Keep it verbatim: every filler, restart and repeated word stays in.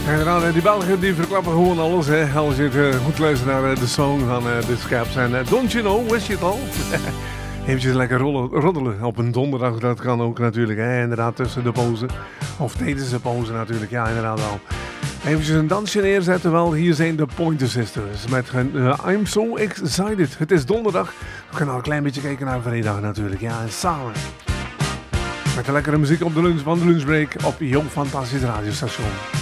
Inderdaad, die Belgen die verklappen gewoon alles, hè. Als je het uh, goed luistert naar uh, de song van uh, The Scaps. En uh, Don't You Know, wist je het al? Eventjes lekker rollen, roddelen op een donderdag, dat kan ook natuurlijk, hè. Inderdaad, tussen de pauze. Of tijdens de pauze natuurlijk, ja, inderdaad wel. Eventjes een dansje neerzetten, wel. Hier zijn de Pointer Sisters met hun uh, I'm So Excited. Het is donderdag, we kunnen al een klein beetje kijken naar vrijdag natuurlijk, ja, en samen. Met de lekkere muziek op de lunch van de lunchbreak op jouw fantastisch radiostation.